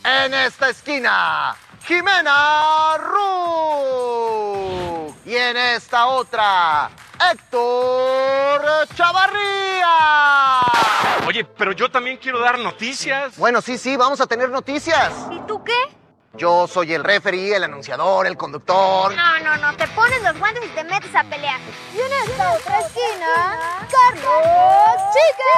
En esta esquina, Jimena Ru. Y en esta otra, Héctor Chavarría. Oye, pero yo también quiero dar noticias. Bueno, sí, vamos a tener noticias. ¿Y tú qué? Yo soy el referee, el anunciador, el conductor. No, te pones los guantes y te metes a pelear. Y en esta otra esquina, Carlos Chique.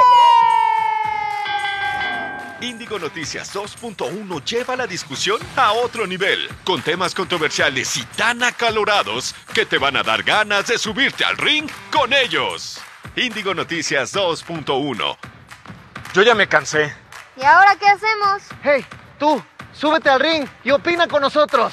Índigo Noticias 2.1 lleva la discusión a otro nivel, con temas controversiales y tan acalorados que te van a dar ganas de subirte al ring con ellos. Índigo Noticias 2.1. Yo ya me cansé. ¿Y ahora qué hacemos? Hey, tú, súbete al ring y opina con nosotros.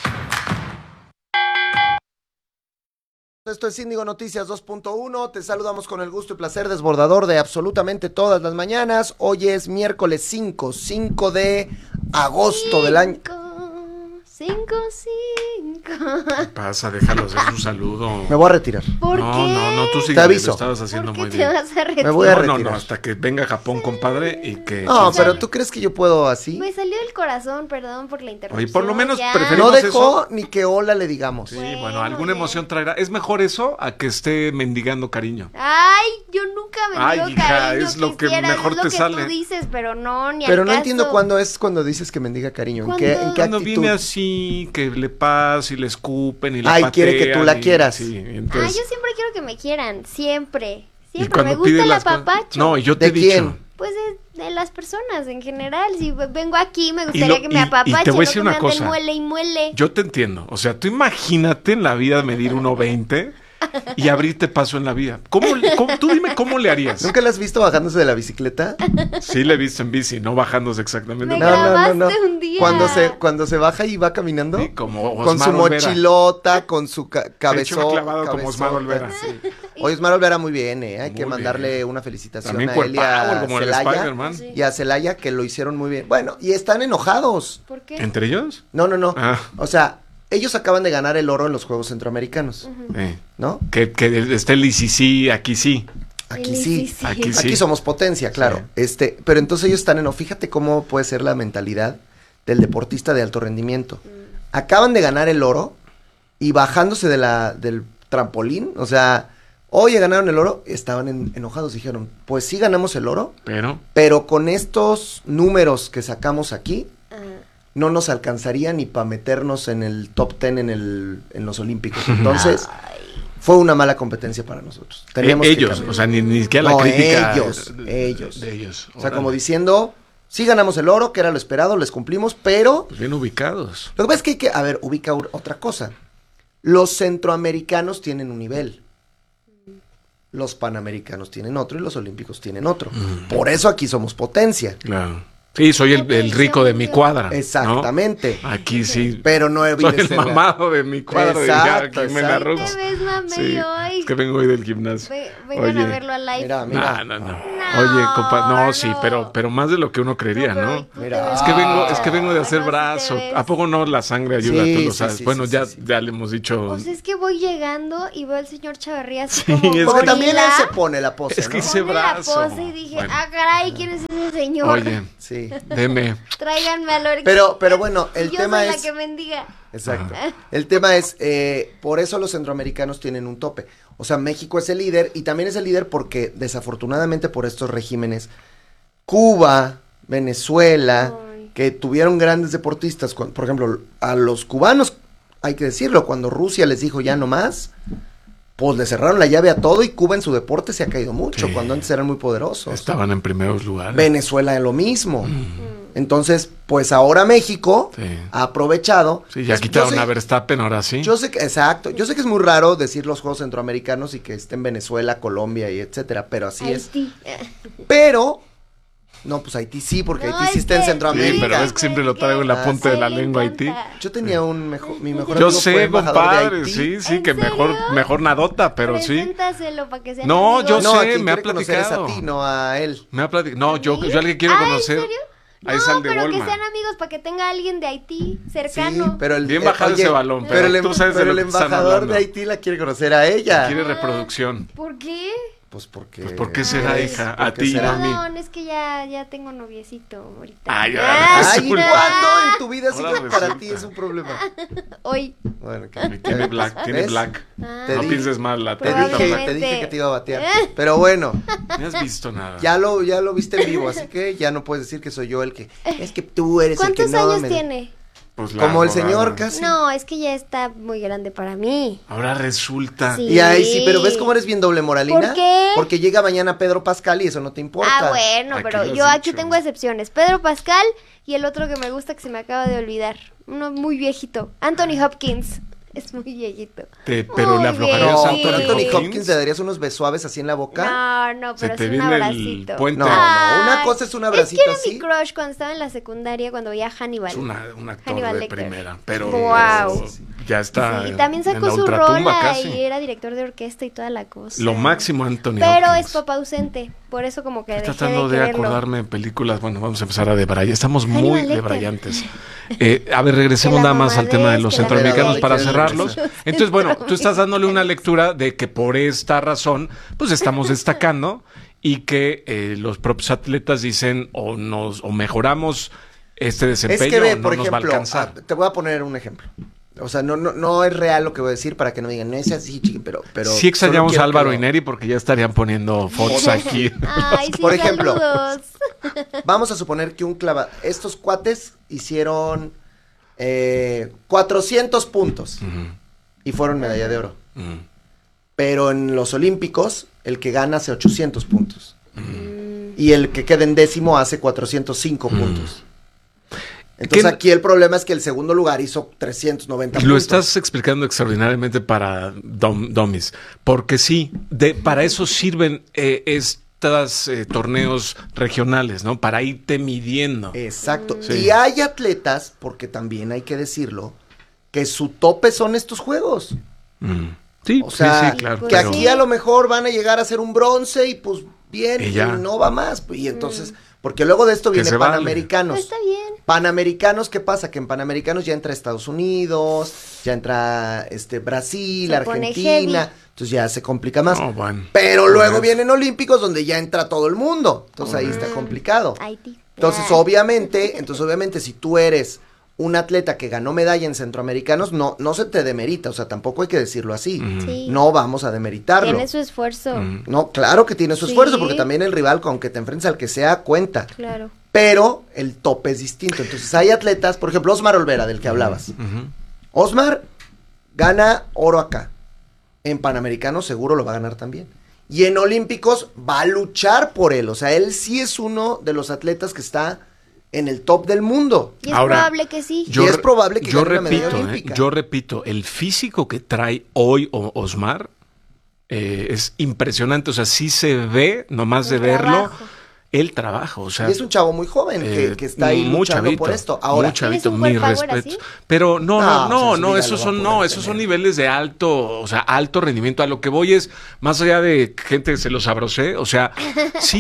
Esto es Índigo Noticias 2.1, te saludamos con el gusto y placer desbordador de absolutamente todas las mañanas. Hoy es miércoles 5 de agosto del año. 5. ¿Qué pasa? Déjalos hacer su saludo. Me voy a retirar. ¿Por qué? No, tú Te sigue, aviso. lo estabas haciendo ¿Por muy qué te bien. vas a retirar? Me voy a No, retirar. hasta que venga Japón, compadre, y que... No, pero ¿tú crees que yo puedo así? Me salió del corazón, perdón por la interrupción. Oye, por lo menos ya. preferimos No dejó eso. ni que hola le digamos. Sí, Bueno, bueno, alguna ya. emoción traerá. Es mejor eso a que esté mendigando cariño. Ay, yo nunca me Ay, digo hija, cariño, es lo que quisieras, mejor es lo te que sale. tú dices, pero no, ni al Pero no caso. entiendo cuándo es cuando dices que mendiga cariño. ¿En qué Cuando actitud? viene así, que le pasa y le escupen y la Ay, patean. quiere que tú la y- quieras. Sí, Ah, entonces... yo siempre quiero que me quieran, siempre. y Siempre cuando me gusta pide el las cosas- apapacho. No, yo te he ¿De dicho... quién? Pues de las personas en general. Si vengo aquí, me Y gustaría lo- que me y- y apapachen, te voy a no decir que me una anden cosa. muele y muele. Yo te entiendo. O sea, tú imagínate en la vida medir 1.20 y abrirte paso en la vida. Tú dime cómo le harías. ¿Nunca la has visto bajándose de la bicicleta? Sí le he visto en bici, no bajándose exactamente. Me grabaste un día. Cuando se baja y va caminando. Sí, como con Osmar su Olvera. mochilota, con su Pecho cabezón. clavado como Osmar Olvera. Sí. Oye, Osmar Olvera muy bien, Hay que Muy mandarle bien. una felicitación También a él y cuerpado, a como el Celaya. Spider-Man. Sí. Y a Celaya, que lo hicieron muy bien. Bueno, y están enojados. ¿Por qué? ¿Entre ellos? No. Ah. O sea, ellos acaban de ganar el oro en los Juegos Centroamericanos, ¿no? Que esté el ICC, aquí sí. Aquí sí. Aquí sí. Aquí somos potencia, claro. Pero entonces ellos están fíjate cómo puede ser la mentalidad del deportista de alto rendimiento. Acaban de ganar el oro y bajándose del trampolín, o sea, oye, ganaron el oro, estaban enojados, dijeron, pues sí ganamos el oro, pero con estos números que sacamos aquí, no nos alcanzaría ni para meternos en el top 10 en los Olímpicos. Entonces, fue una mala competencia para nosotros. Teníamos que Ellos, cambiar. o sea, ni siquiera No, la crítica. ellos. De ellos. O sea, Órale. como diciendo, sí ganamos el oro, que era lo esperado, les cumplimos, pero Pues bien ubicados. lo que pasa es que hay que, ubica otra cosa. Los centroamericanos tienen un nivel. Los panamericanos tienen otro y los olímpicos tienen otro. Por eso aquí somos potencia. Claro. Sí, soy el rico de mi cuadra. ¿no? Exactamente. Aquí sí. Pero no Soy vienes el mamado de mi cuadra. Exacto, de Jimena exacto. Rux. ¿Qué ves, mami, Sí, hoy? es que vengo hoy del gimnasio. Vengan Oye. a verlo al live. Mira. No. Oye, compa, no, sí, no. pero más de lo que uno creería, pero ¿no? tú Mira. te ves Es que vengo de hacer No, sí te brazo. ves. ¿A poco no la sangre ayuda? Sí, Tú lo sí, sabes. sí, Bueno, sí, ya, sí. ya le hemos dicho. O sea, es que voy llegando y veo al señor Chavarría así Sí, como es Porque que- también él gorila. se pone la pose, Es que ¿no? ese Pone la brazo. pose y dije, Bueno. caray, ¿quién es ese señor? Oye, Sí. deme. Tráiganme a Lore. Pero bueno, el Yo tema soy es... la que mendiga. Exacto. El tema es, por eso los centroamericanos tienen un tope. O sea, México es el líder y también es el líder porque desafortunadamente por estos regímenes, Cuba, Venezuela, Ay. que tuvieron grandes deportistas, por ejemplo, a los cubanos, hay que decirlo, cuando Rusia les dijo ya no más, pues le cerraron la llave a todo y Cuba en su deporte se ha caído mucho, Sí. cuando antes eran muy poderosos. Estaban en primeros lugares. Venezuela lo mismo. Entonces, pues ahora México Sí. ha aprovechado. Sí, ya Es- quitaron yo sé- a Verstappen, ahora sí. Yo sé que, exacto, yo sé que es muy raro decir los Juegos Centroamericanos y que esté en Venezuela, Colombia y etcétera, pero así es. Haití. Pero, no, pues Haití sí, porque No, Haití sí es está en que- Sí, Centroamérica. pero es que siempre lo traigo en la Ah, punta de la Ay, le lengua encanta. Haití. Yo tenía mi mejor Yo amigo fue sé, embajador de compadre, Haití. sí, ¿En que serio? mejor nadota, pero sí. Preséntaselo para que sea No, mi yo amigo. No, a sé, quien me ha quiere conocer es a platicado. ti, no a él. Me ha platicado. No, yo ¿Sí? al que quiero Ah, ¿en conocer. serio? A esa No, al de pero que Walmart. sean amigos para que tenga alguien de Haití Sí, cercano. pero el Bien bajado ese balón, pero el, tú sabes de pero lo el que están embajador hablando. de Haití la quiere conocer a ella. Quiere reproducción. ¿Por qué? Pues porque... Pues, ¿por qué será, hija? A ¿por qué ti y será? a mí. No, es que ya tengo noviecito ahorita. Ay, ya, Ay, Disculpa. ¿cuándo en tu vida sí Ahora que para resulta. ti es un problema? Hoy. Bueno, Tiene black, tiene ¿ves? black. Ah, Te No di- pienses mal, la Te tarjeta dije, black. te dije que te iba a batear. Pero bueno, No has visto nada. ya lo viste en vivo, así que ya no puedes decir que soy yo el que... Es que tú eres el que ¿Cuántos no años me... tiene? Pues la Como el rodada. señor casi. No, es que ya está muy grande para mí. Ahora resulta. Sí. Y ahí sí, pero ¿ves cómo eres bien doble moralina? ¿Por qué? Porque llega mañana Pedro Pascal y eso no te importa. Ah, bueno, Aquí pero lo has yo aquí dicho. tengo excepciones. Pedro Pascal y el otro que me gusta que se me acaba de olvidar. Uno muy viejito. Anthony Hopkins. Es muy viejito. Pero Muy le aflojarías No, a bien. pero Anthony Anthony Hopkins. Hopkins le darías unos besuaves así en la boca. No, Se pero te es un viene el abracito. puente. No, una cosa es un abracito Es que era así. mi crush cuando estaba en la secundaria, cuando veía Hannibal. Es un actor Hannibal de Lecter. primera. Pero Wow. ya está. Sí, y también en sacó la su ultratumba rola casi. y era director de orquesta y toda la cosa. Lo máximo, Anthony Pero Hopkins. es papá ausente, por eso como que Estoy dejé tratando de quererlo. acordarme de películas. Bueno, vamos a empezar a debrayar. Estamos muy Hannibal Lecter. debrayantes. A ver, regresemos Que la nada más al tema de mamadez, los que la centroamericanos mamadez. para Que la cerrarlos. mamadez. Entonces, bueno, tú estás dándole una lectura de que por esta razón, pues estamos destacando y que los propios atletas dicen o mejoramos este desempeño Es que ve, o no por nos va a ejemplo, alcanzar. te voy a poner un ejemplo. O sea, no es real lo que voy a decir para que no digan, no es así, chiqui, pero Sí extrañamos solo a quiero Álvaro que y Neri porque ya estarían poniendo fotos aquí. Ay, sí, Por ejemplo. saludos. Vamos a suponer que estos cuates hicieron 400 puntos y fueron medalla de oro. Mm. Pero en los Olímpicos, el que gana hace 800 puntos. Y el que queda en décimo hace 405 puntos. Entonces ¿Qué- aquí el problema es que el segundo lugar hizo 390 puntos. Lo estás explicando extraordinariamente para dummies, porque sí, para eso sirven estos torneos regionales, ¿no? Para irte midiendo. Exacto. Sí. Y hay atletas, porque también hay que decirlo, que su tope son estos juegos. Mm. Sí, O sea, sí, claro. que pero- aquí a lo mejor van a llegar a ser un bronce y pues bien, Y y ya. no va más. Y entonces, porque luego de esto Que viene se vale. Panamericanos. Pues está bien. Panamericanos, ¿qué pasa? Que en Panamericanos ya entra Estados Unidos, ya entra Brasil, Se pone Argentina, heavy. entonces ya se complica más. No, bueno. Pero luego Pues, vienen Olímpicos donde ya entra todo el mundo, entonces ahí está complicado. Haití. Entonces, Ah. obviamente, si tú eres un atleta que ganó medalla en centroamericanos, no se te demerita, o sea, tampoco hay que decirlo así. Sí. No vamos a demeritarlo. Tiene su esfuerzo. No, claro que tiene su Sí. esfuerzo, porque también el rival, aunque te enfrentes al que sea, cuenta. Claro. Pero el tope es distinto. Entonces, hay atletas, por ejemplo, Osmar Olvera, del que hablabas. Ujú. Osmar gana oro acá. En Panamericanos seguro lo va a ganar también. Y en Olímpicos va a luchar por él. O sea, él sí es uno de los atletas que está en el top del mundo. Y es Ahora, probable que sí. Y es probable que yo gane una medalla repito, olímpica. yo repito, el físico que trae hoy Osmar es impresionante. O sea, sí se ve, nomás de El verlo, trabajo. el trabajo. O sea, Y es un chavo muy joven que está ahí muy luchando chavito, por esto. Ahora, muy chavito, ¿Tienes un mis buen power respetos. así? Pero No, o sea, su vida lo va a poder esos son tener. niveles de alto, o sea, alto rendimiento. A lo que voy es, más allá de que gente se los sabrosé, o sea, sí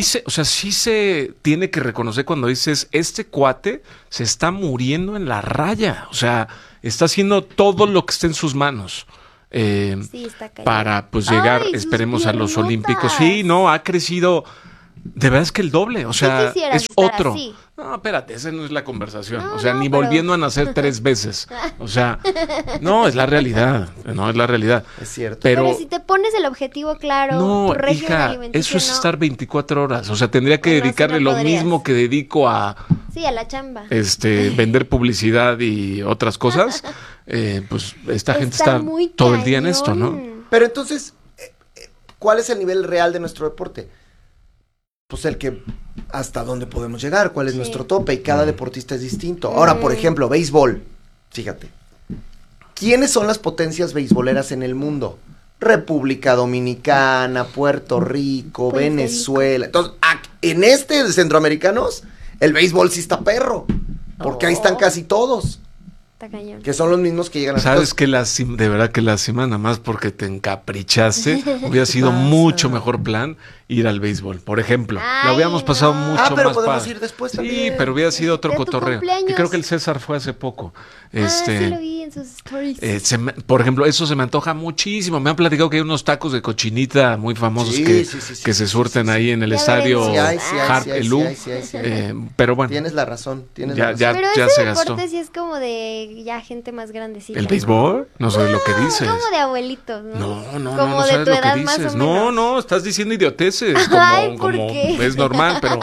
se tiene que reconocer cuando dices, este cuate se está muriendo en la raya. O sea, está haciendo todo lo que esté en sus manos. Sí, está cañón. Para pues llegar, Ay, sus esperemos, a los piernotas. Olímpicos. Sí, no, ha crecido de verdad es que el doble, o sea, quisieras es estar otro. así. No, espérate, esa no es la conversación. No, o sea, no, ni pero- volviendo a nacer 3 veces. O sea, no, es la realidad. No, es la realidad. es cierto. Pero, si te pones el objetivo claro, no, tu régimen hija, alimenticio eso es no. estar 24 horas. O sea, tendría que Bueno, sí, dedicarle no lo podrías. mismo que dedico a Sí, a la chamba. vender publicidad y otras cosas. Pues esta gente está muy todo el día en esto, ¿no? cañón. Pero entonces, ¿cuál es el nivel real de nuestro deporte? Pues el que hasta dónde podemos llegar, cuál es Sí. nuestro tope, y cada deportista es distinto. Ahora, por ejemplo, béisbol, fíjate. ¿Quiénes son las potencias beisboleras en el mundo? República Dominicana, Puerto Rico, Puerto Venezuela. Entonces, en este de centroamericanos, el béisbol sí está perro, porque ahí están Oh. casi todos, Está cañón. que son los mismos que llegan a Sabes que de verdad que lástima, nada más porque te encaprichaste, hubiera sido pasa? mucho mejor plan ir al béisbol, por ejemplo. Ay, lo habíamos pasado no. mucho pero más podemos padre. ir después Sí, también. pero hubiera sido otro De tu cotorreo. cumpleaños. Y creo que el César fue hace poco. Sí lo vi en sus stories. Por ejemplo, eso se me antoja muchísimo. Me han platicado que hay unos tacos de cochinita muy famosos Sí, que, sí, sí, que sí, se sí, surten sí, sí. ahí en el Ya estadio veremos. Sí hay, Harp sí hay, Elú. sí hay. Pero bueno, Tienes la razón, tienes Ya- la razón. ya- Pero se ese gastó. deporte sí es como de ya gente más grandecita. ¿el béisbol? No sé lo que dices. Como de abuelitos, ¿no? No, Como no de sabes tu lo que edad más dices. o No, menos. no, estás diciendo idioteces. Ay, ¿por como qué? es normal, pero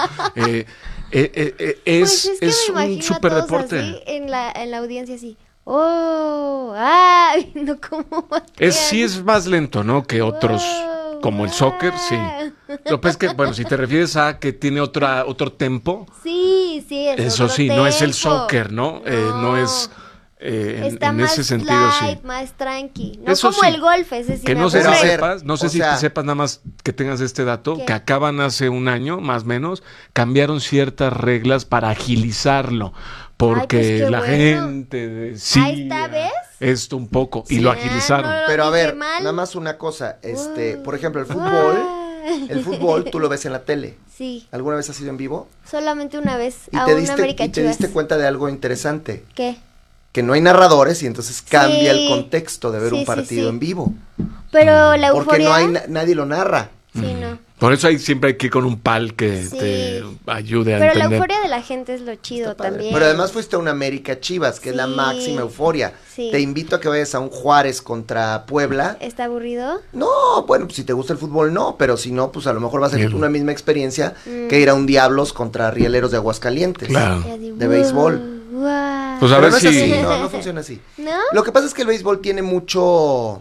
Pues es me un imagino a super todos deporte. así, en la audiencia así. Oh, ah, viendo cómo Sí es más lento, ¿no? Que otros, Wow, como el soccer, sí. wow. Lo que pasa es que, bueno, si te refieres a que tiene otro tempo, Sí, es eso otro sí, no es el tempo. soccer, ¿no? No es, Está en más ese sentido, light, sí. más tranqui. No Eso como sí. el golf, ese sí Que me no sé si Pero a aburre. ver, sepas, no sé o si sea- sepas nada más que tengas este dato, ¿Qué? que acaban hace un año, más o menos, cambiaron ciertas reglas para agilizarlo, porque Ay, pues qué la bueno. gente decía Ahí está, ¿ves? esto un poco, y Sí, lo ah, agilizaron. no, Pero a dije ver, mal. nada más una cosa, Wow. por ejemplo, Wow. el fútbol tú lo ves en la tele. Sí, ¿Alguna vez has ido en vivo? solamente una vez Y a te una diste, América y te Chivas. diste cuenta de algo interesante, ¿Qué? que no hay narradores y entonces cambia Sí. el contexto de ver Sí, un sí, partido sí. en vivo. Pero la Porque euforia... no hay nadie lo narra. Sí, no. Por eso siempre hay que ir con un pal que Sí. te ayude a Pero la entender. euforia de la gente es lo chido Está padre. también. Pero además fuiste a un América Chivas, que es la Sí. máxima euforia. Sí. Te invito a que vayas a un Juárez contra Puebla. ¿Está aburrido? No, bueno, pues si te gusta el fútbol, no, pero si no, pues a lo mejor va a ser Bien. una misma experiencia que ir a un Diablos contra Rieleros de Aguascalientes. Claro. Ya digo, De béisbol. guau. Pues a Pero ver no es si... así, no funciona así. ¿No? Lo que pasa es que el béisbol tiene mucho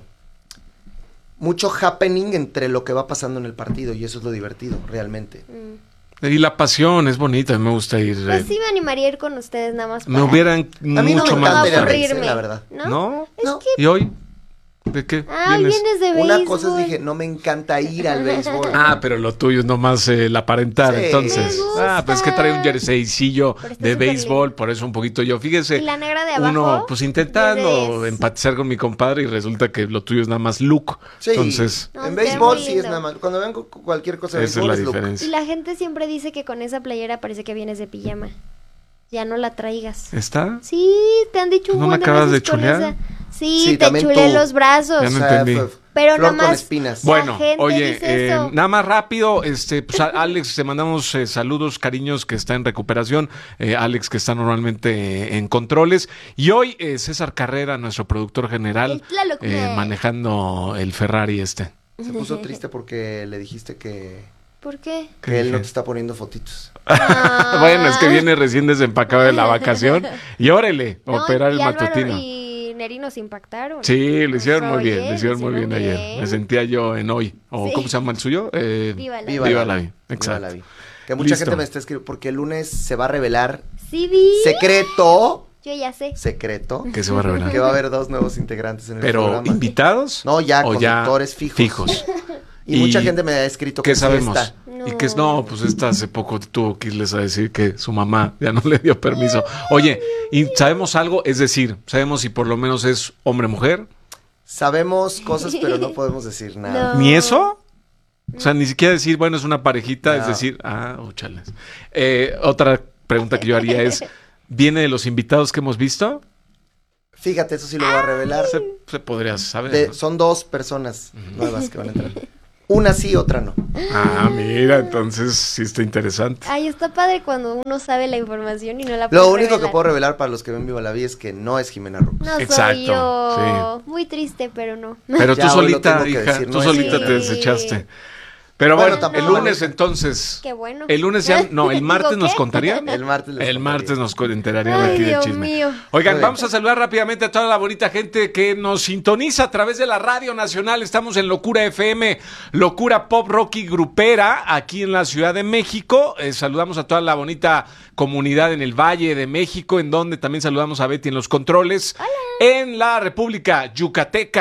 happening entre lo que va pasando en el partido y eso es lo divertido, realmente. Y la pasión es bonita, me gusta ir. Pues sí me animaría a ir con ustedes nada más Me para hubieran A mí no mucho me más encanta ir a gustado. Reyes, aburrirme, la verdad. ¿no? ¿No? Es No. que... ¿Y hoy? ¿De qué Ah, vienes? vienes de béisbol. Una cosa es dije, no me encanta ir al béisbol. Ah, pero lo tuyo es nomás el aparentar, Sí. entonces. Me gusta. Pues que trae un jerseycillo Pero está de súper béisbol, lindo. por eso un poquito yo. Fíjese, ¿Y la negra de abajo? uno pues intentando 10. empatizar con mi compadre y resulta que lo tuyo es nada más look. Sí. Entonces, No, En está béisbol muy sí es lindo. nada más. Cuando vean cualquier cosa de esa es béisbol la es look. Y diferencia. la gente siempre dice que con esa playera parece que vienes de pijama. Ya no la traigas. ¿Está? Sí, te han dicho un ¿No me buen de acabas veces de con chulear? esa. Sí, Sí, te también chulé tú. los brazos. Ya no entendí. Pero flor nada con más- espinas. Bueno, gente oye, dice eso. nada más rápido, pues a Alex, te mandamos saludos, cariños, que está en recuperación, Alex que está normalmente en controles, y hoy César Carrera, nuestro productor general, El Tlaloc Man. manejando el Ferrari este. Se puso triste porque le dijiste que ¿Por qué? él no dije? te está poniendo fotitos. Bueno, es que viene recién desempacado de la vacación, y órale, No, operar el y Álvaro matutino. y Neri nos impactaron. Sí, lo hicieron muy bien, Oye, lo hicieron muy bien ayer. Me sentía yo en hoy. ¿O Sí. cómo se llama el suyo? Viva la Viva Viva la la vi. vi, exacto. Viva la vi. Que mucha Listo. gente me está escribiendo porque el lunes se va a revelar Sí, vi. secreto, Yo ya sé. ¿Qué se va a revelar? que va a haber 2 nuevos integrantes en el ¿Pero programa. invitados? No, ya, ¿O conductores fijos. Y, Y mucha gente me ha escrito ¿Qué que sabemos? esta. No. Y que es, no, pues esta hace poco tuvo que irles a decir que su mamá ya no le dio permiso. Oye, ¿y sabemos algo? Es decir, ¿sabemos si por lo menos es hombre-mujer? Sabemos cosas, pero no podemos decir nada. No. ¿Ni eso? O sea, ni siquiera decir, bueno, es una parejita, es No. decir, chales. Otra pregunta que yo haría es, ¿viene de los invitados que hemos visto? Fíjate, eso sí lo voy a revelar. Se podría saber, ¿no? Son 2 personas nuevas que van a entrar. Una sí, otra no. Mira, entonces sí está interesante. Ay, está padre cuando uno sabe la información y no la Lo puede único que revelar. puedo revelar para los que ven Viva la Vida es que no es Jimena Rux. No Exacto, soy yo. Muy triste, pero no. Pero tú Ya hoy lo solita, tengo que hija, decir, tú no es solita sí. te desechaste. Pero Bueno, bueno, tampoco el lunes maneja. entonces. Qué bueno. El lunes ya, no, el martes ¿Digo nos qué? contarían. El martes les El contaré. martes nos enterarían Ay, aquí del Dios chisme. mío. Oigan, Muy bien. vamos a saludar rápidamente a toda la bonita gente que nos sintoniza a través de la Radio Nacional. Estamos en Locura FM, Locura Pop Rock y Grupera, aquí en la Ciudad de México. Saludamos a toda la bonita comunidad en el Valle de México, en donde también saludamos a Betty en los controles. En la República Yucateca.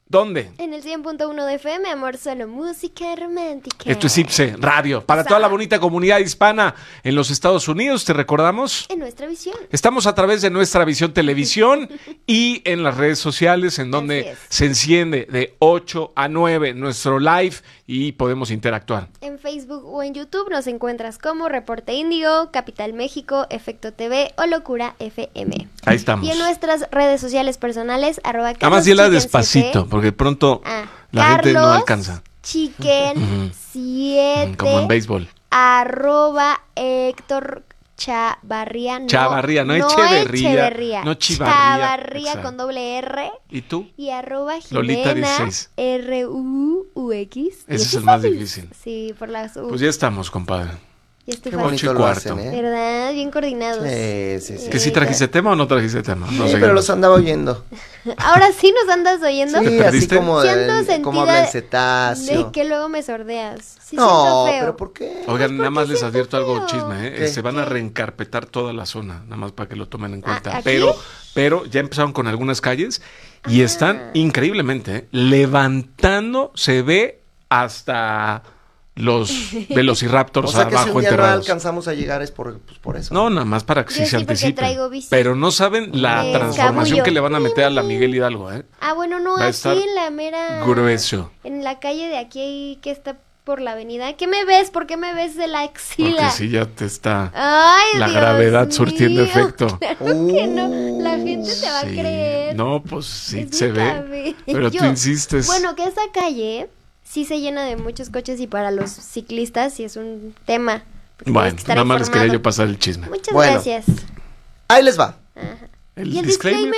¿Dónde? En el 100.1 de FM, amor, solo música romántica. Esto es Ipse Radio. Para toda la bonita comunidad hispana en los Estados Unidos, te recordamos. En nuestra visión. Estamos a través de Nuestra Visión Televisión y en las redes sociales, en donde Así es. se enciende de 8 a 9 nuestro live y podemos interactuar. En Facebook o en YouTube nos encuentras como Reporte Índigo, Capital México, Efecto TV o Locura FM. Ahí estamos. Y en nuestras redes sociales personales, Nada más dila despacito, porque pronto la gente no alcanza. Chicken 7 Como en béisbol. @ Héctor Chavarría. Chavarría, no Echeverría, no Chivarría. Chavarría Exacto. con doble R. ¿Y tú? Y @ Lolita Jimena 16. RUUX. Ese es el más difícil. Sí, por las U. Pues ya estamos, compadre. Ya estoy Qué fácil. bonito lo 8:15. hacen, ¿eh? ¿Verdad? Bien coordinados. Sí. ¿Que sí trajiste tema o no trajiste tema? No Sí, sé. pero los andaba oyendo. Ahora sí nos andas oyendo. ¿Te Sí, así perdiste? como, Siento como habla el sentida cetáceo. de que luego me sordeas. Sí, No, siento feo. pero ¿por qué? Oigan, nada más les siento advierto algo feo. chisme, ¿eh? ¿Qué? Se van a reencarpetar toda la zona, nada más para que lo tomen en cuenta. ¿aquí? Pero ya empezaron con algunas calles y están increíblemente, ¿eh? Levantando, se ve hasta los velociraptors O sea que si abajo un día no enterrados. alcanzamos a llegar es por eso. No, nada más para que Yo sí se sí, porque anticipen. traigo bici. Pero no saben la Me transformación escabullo. que le van a meter a la Miguel Hidalgo, ¿eh? Ah, bueno, no, Va a aquí estar en la mera... grueso. En la calle de aquí que está por la avenida. ¿Qué me ves? ¿Por qué me ves de la axila? Porque sí ya te está Ay, la Dios gravedad surtiendo mío. efecto. Claro que no, la gente te va a Sí. creer. No, pues sí Es se mi ve. cabello. Pero tú insistes. Bueno, que esa calle sí se llena de muchos coches y para los ciclistas sí es un tema. porque Bueno, tienes que estar nada más les quería yo informado. pasar el chisme. Muchas Bueno. gracias. Ahí les va. ¿Y el disclaimer?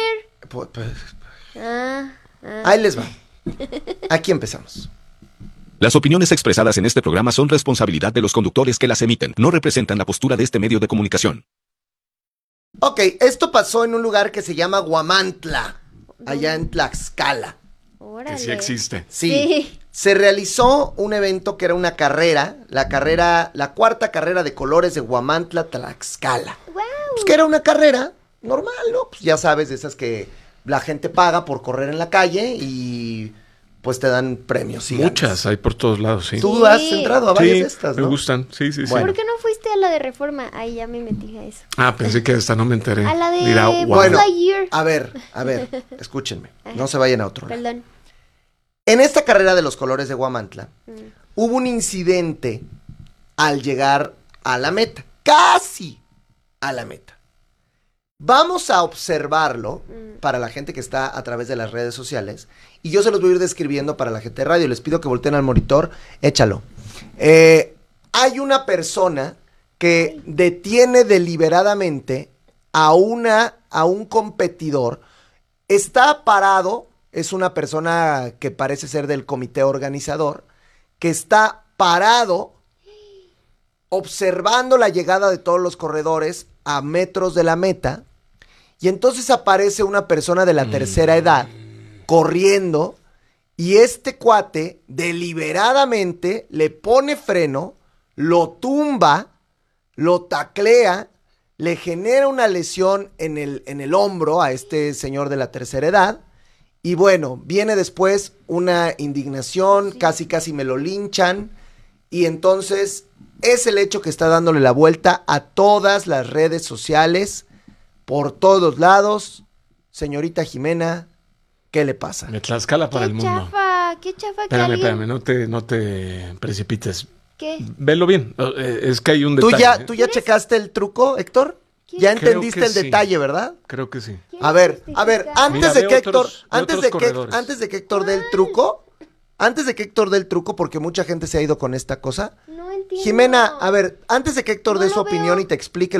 Ah, Ahí les va. Aquí empezamos. Las opiniones expresadas en este programa son responsabilidad de los conductores que las emiten. No representan la postura de este medio de comunicación. Ok, esto pasó en un lugar que se llama Huamantla, allá en Tlaxcala. órale. Que sí existe. Sí. Se realizó un evento que era una carrera, la cuarta carrera de colores de Huamantla, Tlaxcala. Wow. Pues que era una carrera normal, ¿no? Pues ya sabes, de esas que la gente paga por correr en la calle y pues te dan premios. Sí, Muchas hay por todos lados, sí. Tú Sí. has entrado a varias Sí, de estas, me ¿no? gustan. Sí, sí, sí. Bueno. ¿Por qué no fuiste a la de Reforma? Ahí ya me metí a eso. Ah, pensé que hasta no me enteré. A la de Dirá, Buzz wow. Bueno, Lightyear. a ver, escúchenme, no se vayan a otro lado. Perdón. En esta carrera de los colores de Huamantla, hubo un incidente al llegar a la meta, casi a la meta. Vamos a observarlo para la gente que está a través de las redes sociales y yo se los voy a ir describiendo para la gente de radio. Les pido que volteen al monitor, échalo. Hay una persona que detiene deliberadamente a un competidor. Está parado, es una persona que parece ser del comité organizador, que está parado observando la llegada de todos los corredores a metros de la meta. Y entonces aparece una persona de la tercera edad corriendo y este cuate deliberadamente le pone freno, lo tumba, lo taclea, le genera una lesión en el hombro a este señor de la tercera edad. Y bueno, viene después una indignación, casi me lo linchan. Y entonces es el hecho que está dándole la vuelta a todas las redes sociales, por todos lados. Señorita Jimena, ¿qué le pasa? Me Tlaxcala para el mundo. Qué chafa que Espérame, alguien... espérame, no te precipites. ¿Qué? Velo bien. Es que hay un ¿Tú detalle. ya checaste el truco, Héctor? ¿Quién? Ya Creo entendiste que el sí. detalle, ¿verdad? Creo que sí. ¿Quién A ver, justifica? antes Mira, de ve que otros- Héctor, ve otros corredores. antes de que Héctor dé el truco, porque mucha gente se ha ido con esta cosa. No entiendo. Jimena, a ver, antes de que Héctor No dé lo su opinión veo. y te explique